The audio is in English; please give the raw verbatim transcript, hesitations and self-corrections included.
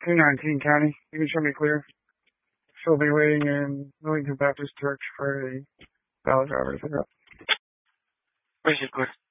two nineteen County. You can show me clear. Still be waiting in Millington Baptist Church for a valid driver's pickup. Where's your clear?